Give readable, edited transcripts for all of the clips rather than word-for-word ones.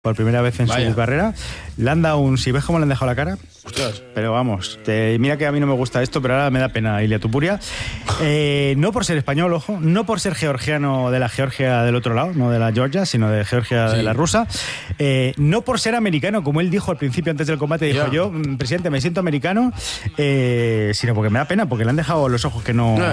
por primera vez en su carrera. Le han dado un... Si ves cómo le han dejado la cara... Ostras. Pero vamos, mira que a mí no me gusta esto, pero ahora me da pena Ilia Tupuria. No por ser español, ojo, no por ser georgiano de la Georgia del otro lado, no de la Georgia, sino de Georgia de la rusa. No por ser americano, como él dijo al principio, antes del combate, dijo yo, presidente, me siento americano, sino porque me da pena, porque le han dejado los ojos que no...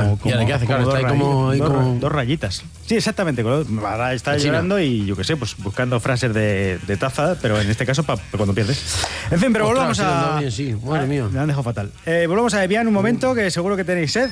Dos rayitas. Sí, exactamente. Ahora está llorando y yo qué sé, pues buscando frases de taza, pero en este caso para cuando pierdes. En fin, pero volvamos a... Sí, madre mía. Me han dejado fatal. Volvamos a Evian un momento, que seguro que tenéis sed.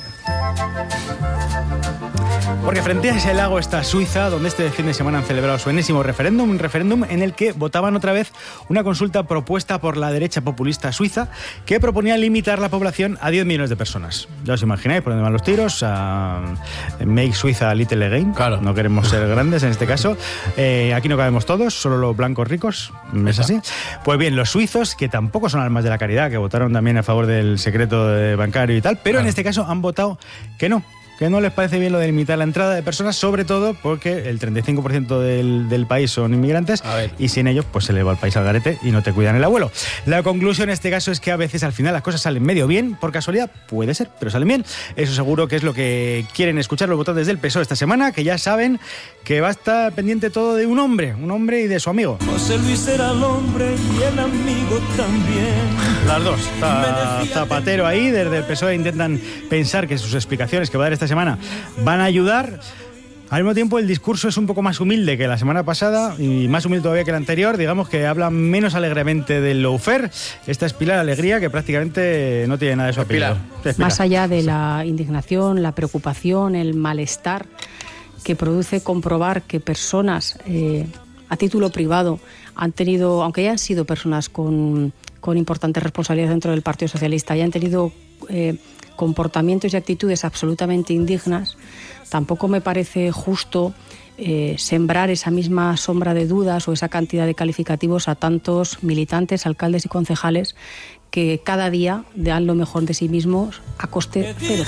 Porque frente a ese lago está Suiza, donde este fin de semana han celebrado su enésimo referéndum, un referéndum en el que votaban otra vez una consulta propuesta por la derecha populista suiza que proponía limitar la población a 10 millones de personas. Ya os imagináis por dónde van los tiros, a Make Suiza Little Again. Claro. No queremos ser grandes en este caso. Aquí no cabemos todos, solo los blancos ricos, ¿es así? Pues bien, los suizos, que tampoco son almas de la caridad, que votaron también a favor del secreto bancario y tal, pero en este caso han votado que no les parece bien lo de limitar la entrada de personas, sobre todo porque el 35% del país son inmigrantes y sin ellos pues se le va el país al garete y no te cuidan el abuelo. La conclusión en este caso es que a veces al final las cosas salen medio bien, por casualidad puede ser, pero salen bien. Eso seguro que es lo que quieren escuchar los votantes del PSOE esta semana, que ya saben que va a estar pendiente todo de un hombre y de su amigo. José Luis era el hombre y el amigo también. Las dos. Zapatero ahí, desde el PSOE intentan pensar que sus explicaciones que va a dar esta semana van a ayudar. Al mismo tiempo el discurso es un poco más humilde que la semana pasada y más humilde todavía que el anterior. Digamos que habla menos alegremente del lawfare. Esta es Pilar Alegría, que prácticamente no tiene nada de su apellido. Más allá de la indignación, la preocupación, el malestar que produce comprobar que personas a título privado han tenido, aunque hayan sido personas con importantes responsabilidades dentro del Partido Socialista y han tenido comportamientos y actitudes absolutamente indignas, tampoco me parece justo sembrar esa misma sombra de dudas o esa cantidad de calificativos a tantos militantes, alcaldes y concejales que cada día dan lo mejor de sí mismos a coste cero.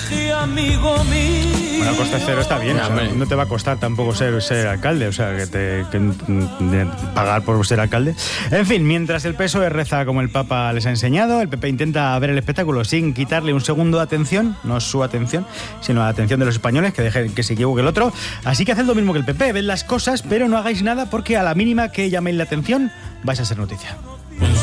Bueno, a coste cero está bien, o sea, no te va a costar tampoco ser alcalde, o sea, que pagar por ser alcalde. En fin, mientras el PSOE reza como el Papa les ha enseñado, el PP intenta ver el espectáculo sin quitarle un segundo de atención, no su atención, sino la atención de los españoles, que dejen que se equivoque el otro. Así que haced lo mismo que el PP, ved las cosas, pero no hagáis nada porque a la mínima que llaméis la atención vais a ser noticia.